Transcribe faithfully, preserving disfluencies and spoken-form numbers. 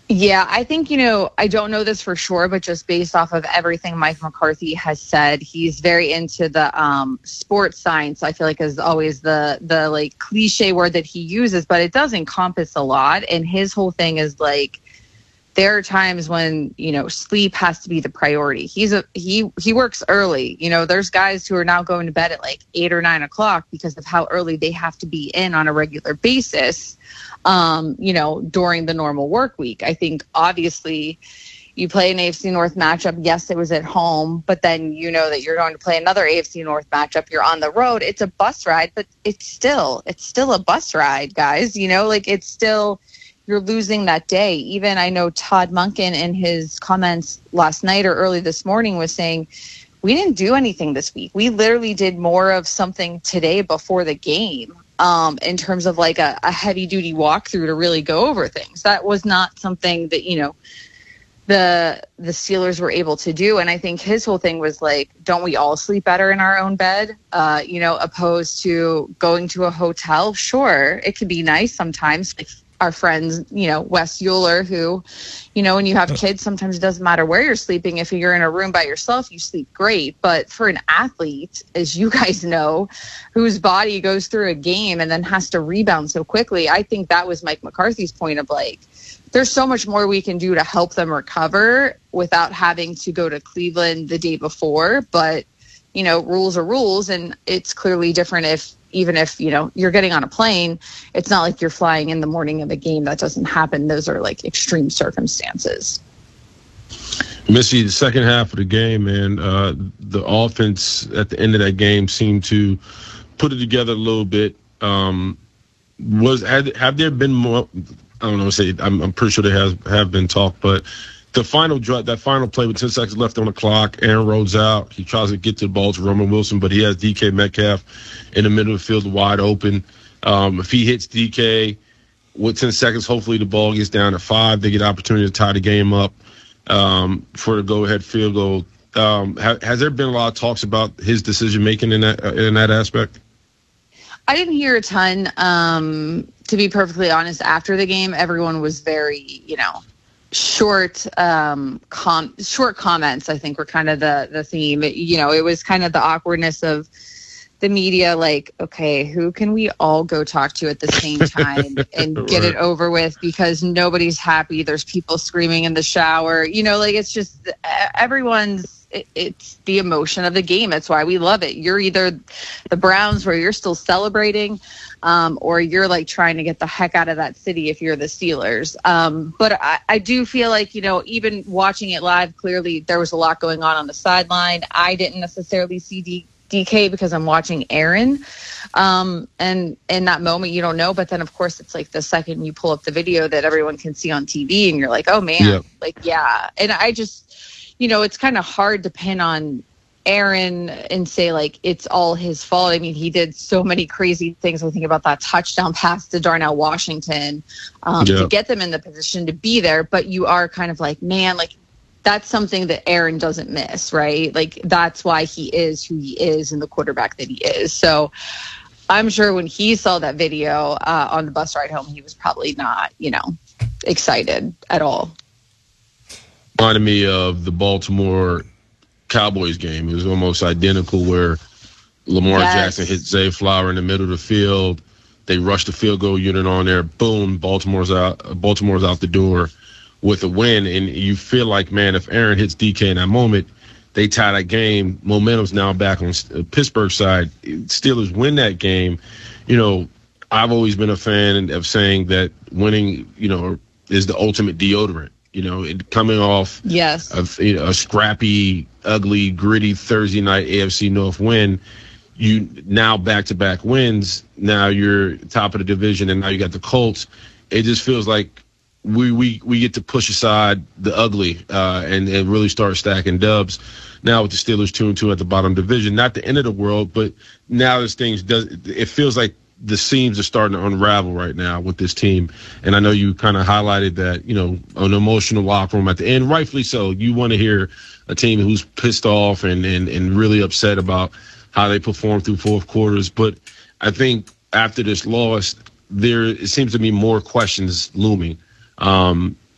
Yeah, I think, you know, I don't know this for sure, but just based off of everything Mike McCarthy has said, he's very into the um, sports science. I feel like is always the the like cliche word that he uses, but it does encompass a lot. And his whole thing is like, there are times when, you know, sleep has to be the priority. He's a he he works early. You know, there's guys who are now going to bed at like eight or nine o'clock because of how early they have to be in on a regular basis. Um, you know, during the normal work week. I think obviously you play an A F C North matchup. Yes, it was at home, but then you know that you're going to play another A F C North matchup. You're on the road. It's a bus ride, but it's still, it's still a bus ride, guys. You know, like it's still, you're losing that day. Even I know Todd Monken in his comments last night or early this morning was saying, we didn't do anything this week. We literally did more of something today before the game. Um, in terms of like a, a heavy duty walkthrough to really go over things. That was not something that, you know, the the Steelers were able to do. And I think his whole thing was like, don't we all sleep better in our own bed? Uh, you know, opposed to going to a hotel. Sure, it can be nice sometimes. Like our friends, you know, Wes Euler, who, you know, when you have kids, sometimes it doesn't matter where you're sleeping. If you're in a room by yourself, you sleep great. But for an athlete, as you guys know, whose body goes through a game and then has to rebound so quickly, I think that was Mike McCarthy's point of like, there's so much more we can do to help them recover without having to go to Cleveland the day before. But, you know, rules are rules, and it's clearly different if, even if, you know, you're getting on a plane, it's not like you're flying in the morning of a game. That doesn't happen. Those are like extreme circumstances. Missy, the second half of the game, man, uh, the offense at the end of that game seemed to put it together a little bit. Um, was had, have there been more? I don't know. Say I'm, I'm pretty sure there has have been talk, but the final drive, that final play with ten seconds left on the clock, Aaron rolls out. He tries to get to the ball to Roman Wilson, but he has D K Metcalf in the middle of the field wide open. Um, if he hits D K with ten seconds, hopefully the ball gets down to five. They get an opportunity to tie the game up um, for the go-ahead field goal. Um, ha- has there been a lot of talks about his decision-making in that uh, in that aspect? I didn't hear a ton. Um, to be perfectly honest, after the game, everyone was very, you know, short um com short comments. I think were kind of the the theme. It, you know, it was kind of the awkwardness of the media, like, okay, who can we all go talk to at the same time and get right. it over with, because nobody's happy. There's people screaming in the shower, you know, like it's just everyone's it, it's the emotion of the game. That's why we love it. You're either the Browns where you're still celebrating, um, or you're like trying to get the heck out of that city if you're the Steelers. Um, but I, I do feel like, you know, even watching it live, clearly there was a lot going on on the sideline. I didn't necessarily see D- DK because I'm watching Aaron. Um, and in that moment, you don't know. But then, of course, it's like the second you pull up the video that everyone can see on T V and you're like, oh, man, yep. like, yeah. And I just, you know, it's kind of hard to pin on Aaron and say like it's all his fault. I mean, he did so many crazy things. I think about that touchdown pass to Darnell Washington um, yeah. to get them in the position to be there. But you are kind of like, man, like that's something that Aaron doesn't miss, right? Like that's why he is who he is and the quarterback that he is. So I'm sure when he saw that video uh, on the bus ride home, he was probably not, you know, excited at all. Reminded me of the Baltimore Cowboys game. It was almost identical, where Lamar yes. Jackson hit Zay Flower in the middle of the field. They rushed the field goal unit on there. Boom, Baltimore's out. Baltimore's out the door with a win. And you feel like, man, if Aaron hits D K in that moment, they tie that game. Momentum's now back on Pittsburgh's side. Steelers win that game. You know, I've always been a fan of saying that winning, you know, is the ultimate deodorant. You know, it, coming off yes. a, you know, a scrappy, ugly, gritty Thursday night A F C North win, you now back-to-back wins. Now you're top of the division, and now you got the Colts. It just feels like we we, we get to push aside the ugly uh, and, and really start stacking dubs. Now with the Steelers two and two at the bottom division, not the end of the world, but now this things does. It feels like the seams are starting to unravel right now with this team. And I know you kind of highlighted that, you know, an emotional locker room at the end, rightfully so. You want to hear a team who's pissed off and, and, and really upset about how they performed through fourth quarters. But I think after this loss, there it seems to be more questions looming. Um,